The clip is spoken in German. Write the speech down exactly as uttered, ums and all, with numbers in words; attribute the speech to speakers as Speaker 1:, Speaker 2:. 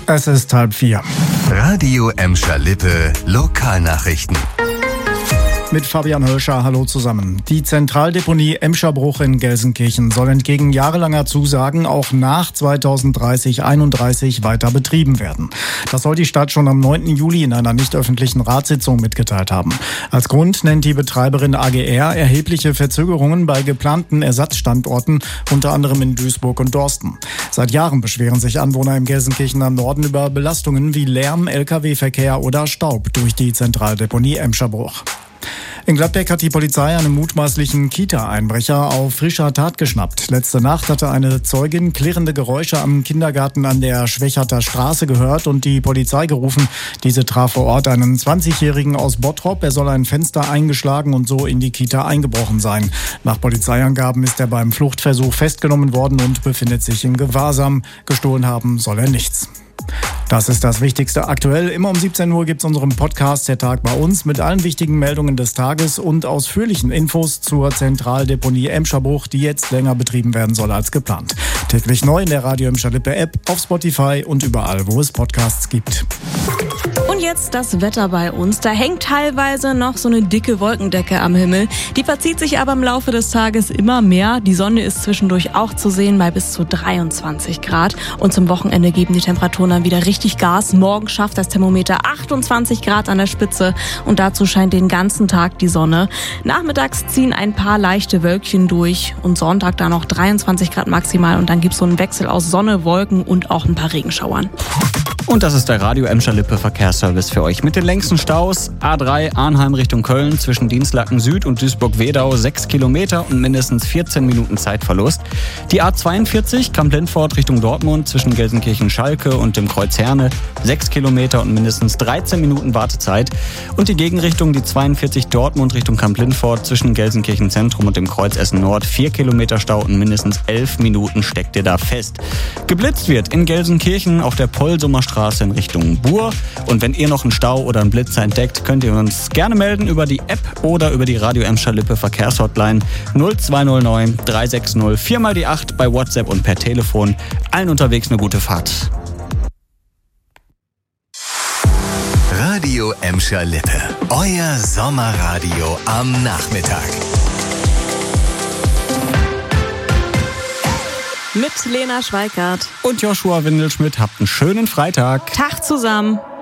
Speaker 1: Es ist halb vier.
Speaker 2: Radio Emscher Lippe, Lokalnachrichten.
Speaker 1: Mit Fabian Hölscher, hallo zusammen. Die Zentraldeponie Emscherbruch in Gelsenkirchen soll entgegen jahrelanger Zusagen auch nach zweitausenddreißig einunddreißig weiter betrieben werden. Das soll die Stadt schon am neunten Juli in einer nicht öffentlichen Ratssitzung mitgeteilt haben. Als Grund nennt die Betreiberin A G R erhebliche Verzögerungen bei geplanten Ersatzstandorten, unter anderem in Duisburg und Dorsten. Seit Jahren beschweren sich Anwohner im Gelsenkirchener Norden über Belastungen wie Lärm, L K W-Verkehr oder Staub durch die Zentraldeponie Emscherbruch. In Gladbeck hat die Polizei einen mutmaßlichen Kita-Einbrecher auf frischer Tat geschnappt. Letzte Nacht hatte eine Zeugin klirrende Geräusche am Kindergarten an der Schwechater Straße gehört und die Polizei gerufen. Diese traf vor Ort einen zwanzigjährigen aus Bottrop. Er soll ein Fenster eingeschlagen und so in die Kita eingebrochen sein. Nach Polizeiangaben ist er beim Fluchtversuch festgenommen worden und befindet sich in Gewahrsam. Gestohlen haben soll er nichts. Das ist das Wichtigste aktuell. Immer um siebzehn Uhr gibt es unseren Podcast Der Tag bei uns mit allen wichtigen Meldungen des Tages und ausführlichen Infos zur Zentraldeponie Emscherbruch, die jetzt länger betrieben werden soll als geplant. Täglich neu in der Radio Emscher Lippe App, auf Spotify und überall, wo es Podcasts gibt.
Speaker 3: Und jetzt das Wetter bei uns. Da hängt teilweise noch so eine dicke Wolkendecke am Himmel. Die verzieht sich aber im Laufe des Tages immer mehr. Die Sonne ist zwischendurch auch zu sehen bei bis zu dreiundzwanzig Grad. Und zum Wochenende geben die Temperaturen dann wieder richtig Gas. Morgen schafft das Thermometer achtundzwanzig Grad an der Spitze. Und dazu scheint den ganzen Tag die Sonne. Nachmittags ziehen ein paar leichte Wölkchen durch. Und Sonntag dann noch dreiundzwanzig Grad maximal. Und dann gibt es so einen Wechsel aus Sonne, Wolken und auch ein paar Regenschauern.
Speaker 4: Und das ist der Radio Emscher Lippe Verkehrsservice für euch. Mit den längsten Staus A drei Arnheim Richtung Köln zwischen Dinslaken Süd und Duisburg-Wedau sechs Kilometer und mindestens vierzehn Minuten Zeitverlust. Die A zweiundvierzig Kamp-Lindfort Richtung Dortmund zwischen Gelsenkirchen-Schalke und dem Kreuz Herne sechs Kilometer und mindestens dreizehn Minuten Wartezeit. Und die Gegenrichtung die zweiundvierzig Dortmund Richtung Kamp-Lindfort zwischen Gelsenkirchen Zentrum und dem Kreuz Essen Nord vier Kilometer Stau und mindestens elf Minuten steckt ihr da fest. Geblitzt wird in Gelsenkirchen auf der Pollsumer Straße in Richtung Buhr. Und wenn ihr noch einen Stau oder einen Blitzer entdeckt, könnt ihr uns gerne melden über die App oder über die Radio Emscher Lippe Verkehrshotline null zwei null neun drei sechs null vier mal die acht bei WhatsApp und per Telefon. Allen unterwegs eine gute Fahrt.
Speaker 2: Radio Emscher Lippe, euer Sommerradio am Nachmittag.
Speaker 3: Mit Lena Schweikart
Speaker 4: Und Joshua Windelschmidt, habt einen schönen Freitag.
Speaker 3: Tag zusammen.